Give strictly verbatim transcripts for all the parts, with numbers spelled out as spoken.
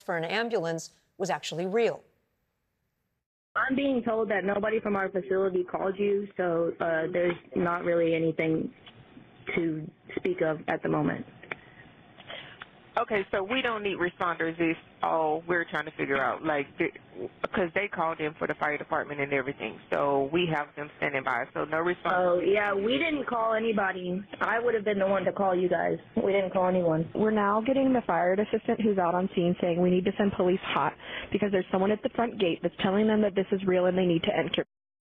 for an ambulance was actually real. I'm being told that nobody from our facility called you, so uh, there's not really anything to speak of at the moment. Okay, so we don't need responders is all we're trying to figure out, like, because they called in for the fire department and everything, so we have them standing by, so no responders. Oh, yeah, we didn't call anybody. I would have been the one to call you guys. We didn't call anyone. We're now getting the fire assistant who's out on scene saying we need to send police hot because there's someone at the front gate that's telling them that this is real and they need to enter.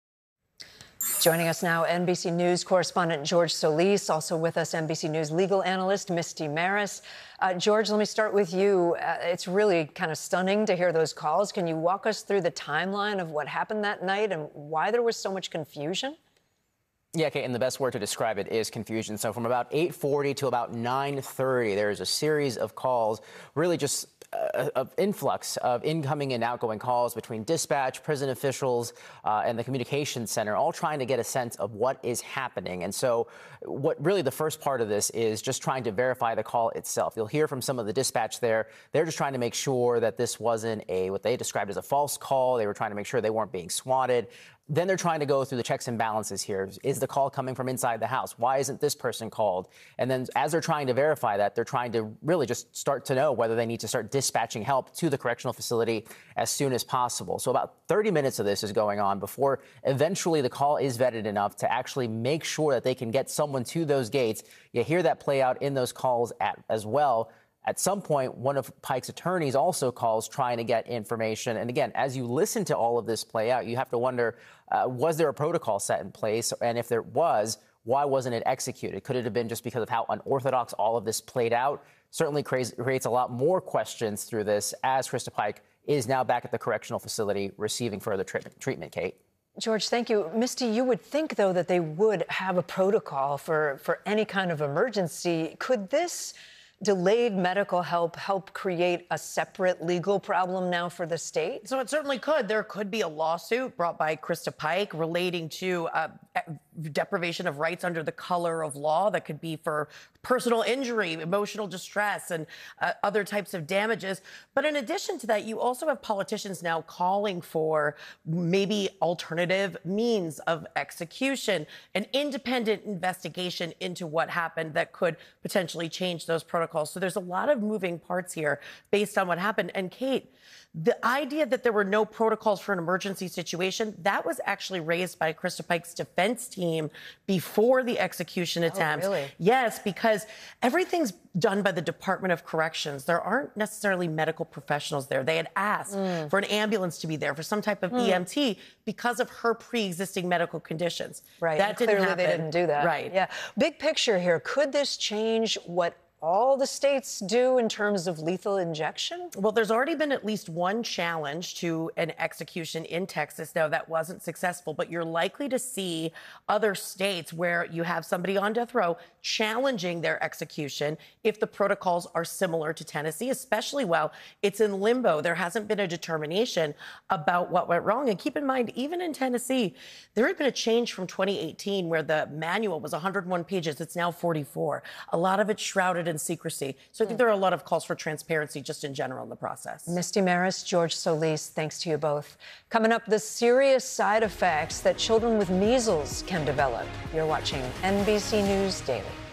Joining us now, N B C News correspondent George Solis, also with us, N B C News legal analyst Misty Maris. Uh, George, let me start with you. Uh, it's really kind of stunning to hear those calls. Can you walk us through the timeline of what happened that night and why there was so much confusion? Yeah, Kate, and the best word to describe it is confusion. So from about eight forty to about nine thirty, there's a series of calls, really just uh, of influx of incoming and outgoing calls between dispatch, prison officials, uh, and the communications center, all trying to get a sense of what is happening. And so what really the first part of this is just trying to verify the call itself. You'll hear from some of the dispatch there. They're just trying to make sure that this wasn't a what they described as a false call. They were trying to make sure they weren't being swatted. Then they're trying to go through the checks and balances here. Is the call coming from inside the house? Why isn't this person called? And then as they're trying to verify that, they're trying to really just start to know whether they need to start dispatching help to the correctional facility as soon as possible. So about thirty minutes of this is going on before eventually the call is vetted enough to actually make sure that they can get someone to those gates. You hear that play out in those calls at, as well. At some point, one of Pike's attorneys also calls trying to get information. And again, as you listen to all of this play out, you have to wonder, uh, was there a protocol set in place? And if there was, why wasn't it executed? Could it have been just because of how unorthodox all of this played out? Certainly creates, creates a lot more questions through this as Krista Pike is now back at the correctional facility receiving further treatment, treatment Kate. George, thank you. Misty, you would think, though, that they would have a protocol for, for any kind of emergency. Could this delayed medical help help create a separate legal problem now for the state? So it certainly could. There could be a lawsuit brought by Krista Pike relating to uh, deprivation of rights under the color of law that could be for personal injury, emotional distress, and uh, other types of damages. But in addition to that, you also have politicians now calling for maybe alternative means of execution, an independent investigation into what happened that could potentially change those protocols. So there's a lot of moving parts here based on what happened. And Kate, the idea that there were no protocols for an emergency situation, that was actually raised by Krista Pike's defense team before the execution attempt. Oh, really? Yes, because everything's done by the Department of Corrections. There aren't necessarily medical professionals there. They had asked mm. for an ambulance to be there, for some type of mm. E M T, because of her pre-existing medical conditions. Right. That and didn't clearly happen. They didn't do that. Right. Yeah. Big picture here. Could this change what all the states do in terms of lethal injection? Well, there's already been at least one challenge to an execution in Texas, though that wasn't successful. But you're likely to see other states where you have somebody on death row challenging their execution if the protocols are similar to Tennessee, especially while it's in limbo. There hasn't been a determination about what went wrong. And keep in mind, even in Tennessee, there had been a change from twenty eighteen where the manual was one hundred one pages. It's now forty-four. A lot of it shrouded in secrecy. So I think there are a lot of calls for transparency just in general in the process. Misty Maris, George Solis, thanks to you both. Coming up, the serious side effects that children with measles can develop. You're watching N B C News Daily.